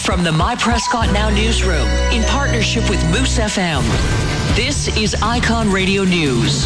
From the My Prescott Now newsroom, in partnership with Moose FM, this is Icon Radio News.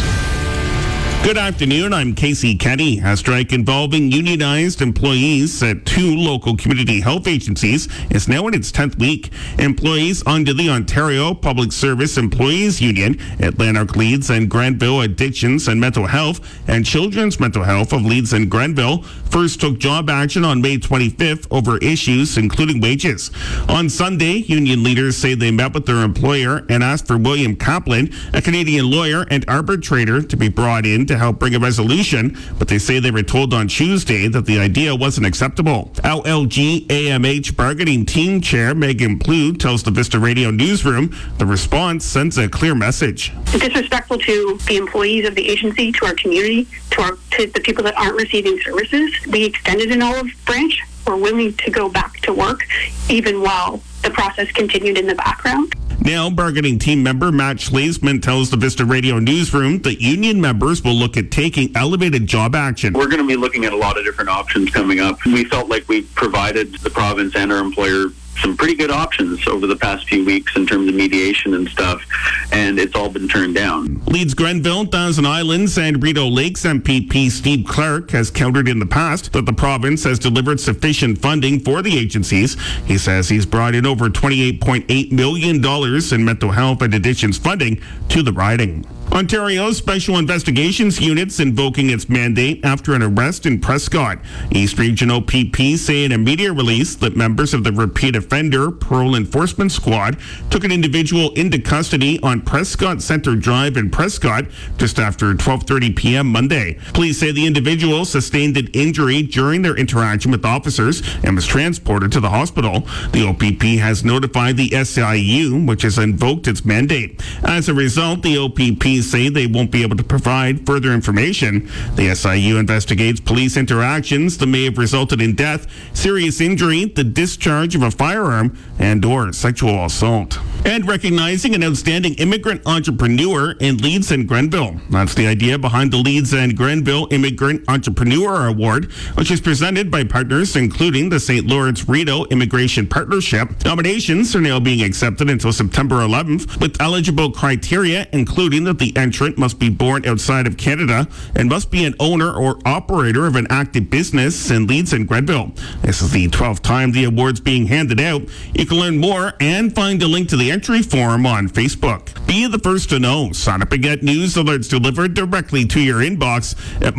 Good afternoon, I'm Casey Kenny. A strike involving unionized employees at two local community health agencies is now in its 10th week. Employees under the Ontario Public Service Employees Union at Lanark Leeds and Granville Addictions and Mental Health and Children's Mental Health of Leeds and Granville first took job action on May 25th over issues including wages. On Sunday, union leaders say they met with their employer and asked for William Kaplan, a Canadian lawyer and arbitrator, to be brought in to help bring a resolution, but they say they were told on Tuesday that the idea wasn't acceptable. LLG AMH bargaining team chair Megan Plood tells the Vista Radio newsroom the response sends a clear message. It's disrespectful to the employees of the agency, to our community, to the people that aren't receiving services. We extended an olive branch. We're willing to go back to work even while the process continued in the background. Now, bargaining team member Matt Schlesman tells the Vista Radio newsroom that union members will look at taking elevated job action. We're going to be looking at a lot of different options coming up. We felt like we provided the province and our employer some pretty good options over the past few weeks in terms of mediation and stuff, and it's all been turned down. Leeds Grenville, Thousand Islands, and Rideau Lakes MPP Steve Clark has countered in the past that the province has delivered sufficient funding for the agencies. He says he's brought in over $28.8 million in mental health and addictions funding to the riding. Ontario's Special Investigations Unit's invoking its mandate after an arrest in Prescott. East Region OPP say in a media release that members of the Repeat Offender Parole Enforcement Squad took an individual into custody on Prescott Centre Drive in Prescott just after 12:30 p.m. Monday. Police say the individual sustained an injury during their interaction with officers and was transported to the hospital. The OPP has notified the SIU, which has invoked its mandate. As a result, the OPP say they won't be able to provide further information. The SIU investigates police interactions that may have resulted in death, serious injury, the discharge of a firearm, and/or sexual assault. And recognizing an outstanding immigrant entrepreneur in Leeds and Grenville. That's the idea behind the Leeds and Grenville Immigrant Entrepreneur Award, which is presented by partners including the St. Lawrence Rideau Immigration Partnership. Nominations are now being accepted until September 11th, with eligible criteria including that the entrant must be born outside of Canada and must be an owner or operator of an active business in Leeds and Grenville. This is the 12th time the award's being handed out. You can learn more and find a link to the entry form on Facebook. Be the first to know. Sign up and get news alerts delivered directly to your inbox at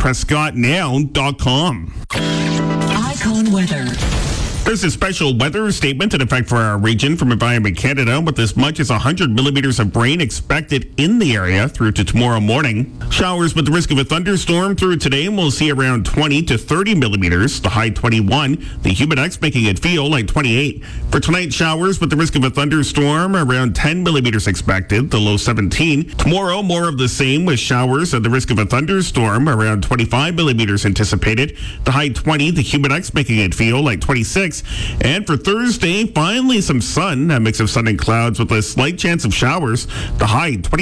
myprescottnow.com. Icon Weather. There's a special weather statement in effect for our region from Environment Canada, with as much as 100 millimeters of rain expected in the area through to tomorrow morning. Showers with the risk of a thunderstorm through today, and we'll see around 20 to 30 millimeters, the high 21. The Humidex making it feel like 28. For tonight, showers with the risk of a thunderstorm, around 10 millimeters expected, the low 17. Tomorrow, more of the same with showers at the risk of a thunderstorm, around 25 millimeters anticipated, the high 20. The Humidex making it feel like 26. And for Thursday, finally some sun, a mix of sun and clouds with a slight chance of showers, the high 20.